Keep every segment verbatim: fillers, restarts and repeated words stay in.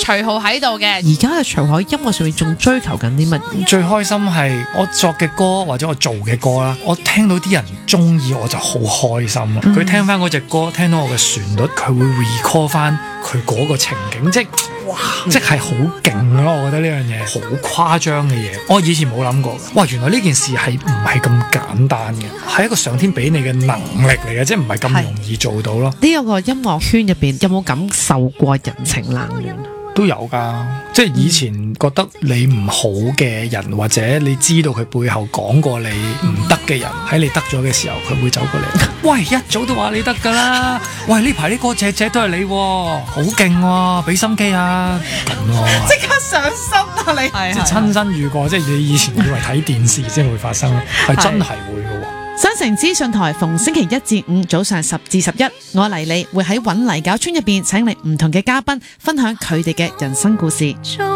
徐浩喺度嘅。 而家嘅徐浩喺音樂上面仲追求緊啲乜嘢？ 最開心係我作嘅歌或者我做嘅歌啦，我聽到啲人中意我就好開心啦。佢、嗯、聽翻嗰隻歌，聽到我嘅旋律，佢會 recall 翻佢嗰個情景，即係哇，即係好勁咯！我覺得呢樣嘢好誇張嘅嘢，我以前冇諗過。哇，原來呢件事係唔係咁簡單嘅，係一個上天俾你嘅能力嚟嘅，即係唔係咁容易做到咯。 呢一個音樂圈入邊有冇感受過人情冷暖？ 都有㗎，即係以前覺得你唔好嘅人，或者你知道佢背後講過你唔得嘅人，喺你得咗嘅時候，佢會走過嚟。喂，一早都話你得㗎啦！喂，呢排啲歌隻隻都係你喎，好勁喎，俾心機啊！咁咯， 即刻上心啊你！ 即係親身遇過，即係你以前以為睇電視先會發生，係真係會㗎喎。 新城資訊台逢星期一至五早上十至十一，我黎莉會喺搵泥搞村入邊請嚟唔同嘅嘉賓，分享佢哋嘅人生故事。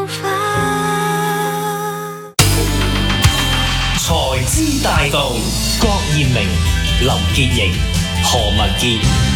財資大道，郭艷明、林潔瑩、何文傑。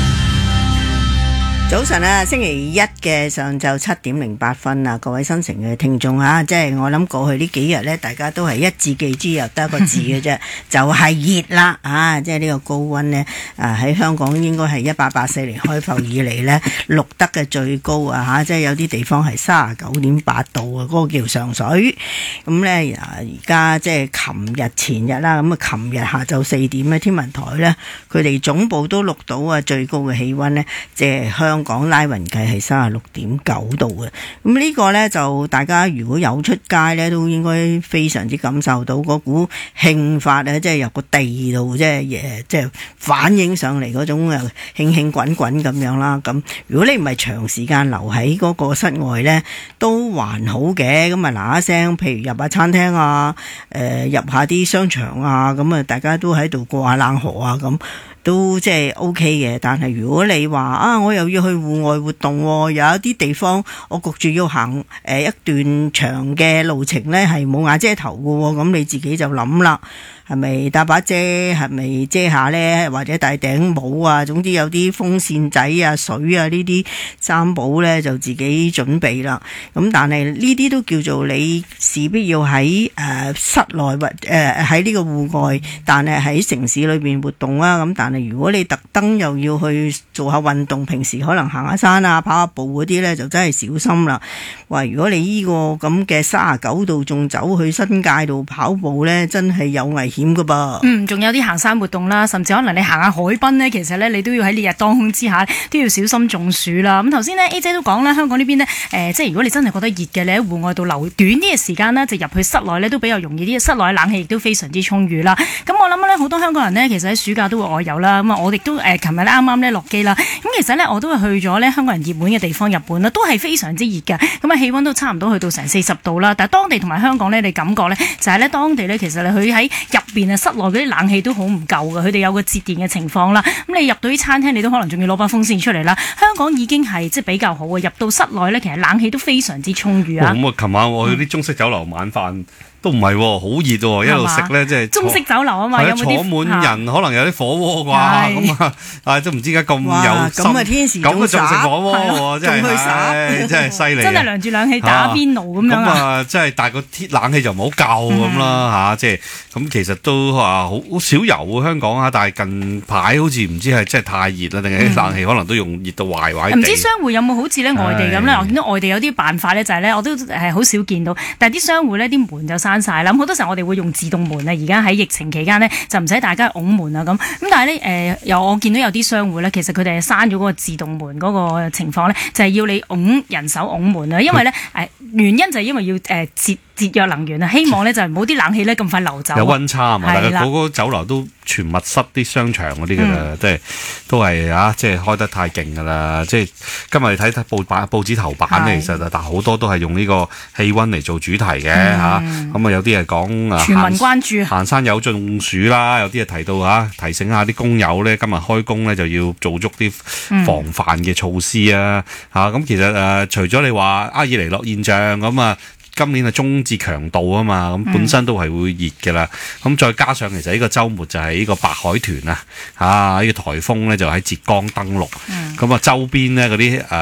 早晨啊，星期一嘅上晝七點零八分啊，各位新城嘅聽眾啊，即係我諗過去呢幾日呢，大家都係一字記之，又得一個字嘅啫，就係熱啦啊！即係呢個高溫呢，啊喺香港應該係一八八四年開埠以嚟呢錄得嘅最高啊吓，即係有啲地方係三十九點八度啊，嗰、那個叫上水。咁呢，而家即係琴日前日啦，咁啊琴日下晝四點呢，天文台呢，佢哋總部都錄到啊最高嘅氣溫呢，即係香港拉勻計係三十六點九度嘅。咁呢個呢，就大家如果有出街呢，都應該非常之感受到嗰股興發咧，即係由個地度即係誒即係反映上嚟嗰種誒興興滾滾咁樣啦。咁如果你唔係長時間留喺嗰個室外呢，都還好嘅。咁啊嗱一聲，譬如入下餐廳啊，誒、呃、入下啲商場啊，咁啊大家都喺度過下冷河啊，咁都即係 O K 嘅。但係如果你話啊，我又要去戶外活動，有一啲地方我焗住要行誒一段長嘅路程呢，係冇瓦遮頭嘅，咁你自己就諗啦。係咪搭把遮？係咪遮下呢？或者戴頂帽啊？總之有啲風扇仔啊、水啊呢啲三寶呢，就自己準備啦。咁但係呢啲都叫做你事必要喺誒、呃、室內或誒喺呢個戶外，但係喺城市裏邊活動啊。咁但係如果你特登又要去做下運動，平時可能行下山啊、跑下步嗰啲呢，就真係小心啦。話如果你呢個咁嘅三十九度仲走去新界度跑步呢，真係有危險。險噶噃， 嗯，仲有啲行山活動啦，甚至可能你行下海濱呢，其實呢，你都要喺烈日當空之下都要小心中暑啦。咁頭先呢 A 姐都講啦，香港呢邊呢，誒、呃，即係如果你真係覺得熱嘅，你喺戶外度留短啲嘅時間呢，就入去室內呢都比較容易啲，室內冷氣亦都非常之充裕啦。咁我諗呢，好多香港人呢，其實喺暑假都會外遊啦。咁啊，我哋都誒，琴日咧啱啱呢落機啦。咁其實呢，我都係去咗呢香港人熱門嘅地方日本啦，都係非常之熱嘅。咁啊，氣溫都差唔多去到成四十度啦。但係當地同埋香港呢，你感覺呢，就係呢當地呢，其實你去喺入邊啊，室內嗰啲冷氣都好唔夠嘅，佢哋有個節電嘅情況啦。咁你入到啲餐廳，你都可能仲要攞把風扇出嚟啦。香港已經係即係比較好嘅，入到室內呢，其實冷氣都非常之充裕啊。 咁啊，琴晚我去啲中式酒樓晚飯。都唔係喎，好熱喎，一路食咧即係中式酒樓啊嘛，有冇啲坐滿人，可能有啲火鍋啩咁啊，啊都唔知點解咁有心， 咁啊天時仲食火鍋喎，真係真係犀利， 真係涼住冷氣打邊爐咁樣啊！ 咁啊，即係但係個天冷氣就唔好夠咁啦嚇，即係咁其實都話好好少油啊香港啊，但係近排好似唔知係真係太熱啦，定係啲冷氣可能都用熱到壞壞地。 唔知商戶有冇好似咧外地咁咧？我見到外地有啲辦法咧，就係咧我都係好少見到，但係啲商戶咧啲門就閂晒啦。咁好多時候我哋會用自動門啊，而家喺疫情期間呢，就唔使大家拱門啊咁。咁但係咧誒，有我見到有啲商戶咧，其實佢哋係閂咗嗰個自動門嗰個情況咧，就係要你拱人手拱門啊。因為咧誒原因就係因為要誒節節約能源啊，希望咧就係唔好啲冷氣咧咁快流走。 有溫差啊嘛，但係嗰個酒樓都全密室啲商場嗰啲㗎啦，即係都係啊，即係開得太勁㗎啦。即係今日你睇睇報版報紙頭版咧，其實但好多都係用呢個氣溫嚟做主題嘅嚇。咁啊有啲係講啊， 全民關注行山有中暑啦，有啲係提到嚇提醒下啲工友咧，今日開工咧就要做足啲防範嘅措施啊嚇。咁其實誒除咗你話厄爾尼諾現象咁啊。今年係中至強度啊嘛，咁本身都係會熱嘅啦。咁、嗯、再加上其實呢個週末就係呢個白海豚啊，啊呢、呢個颱風咧就喺浙江登陸。咁啊、嗯、周邊咧嗰啲